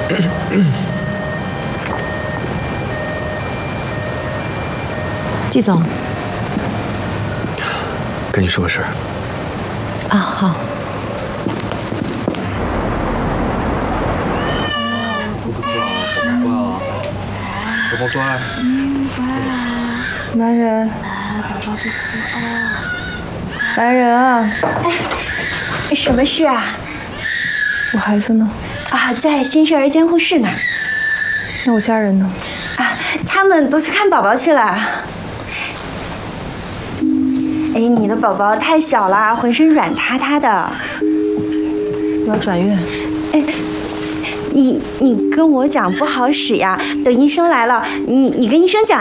季总， 跟你说个事儿。 啊，好。 宝宝乖。 乖啊。 来人！ 宝宝不哭啊。 来人啊！ 哎，什么事啊？ 我孩子呢？ 啊，在新生儿监护室呢。 那我家人呢？ 啊，他们都去看宝宝去了。哎，你的宝宝太小了，浑身软塌塌的。 我要转院。 哎，你跟我讲不好使呀，等医生来了，你跟医生讲。